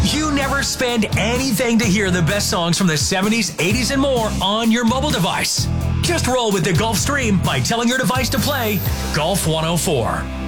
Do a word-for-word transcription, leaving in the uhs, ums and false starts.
You never spend anything to hear the best songs from the seventies, eighties, and more on your mobile device. Just roll with the Gulfstream by telling your device to play Golf one oh four.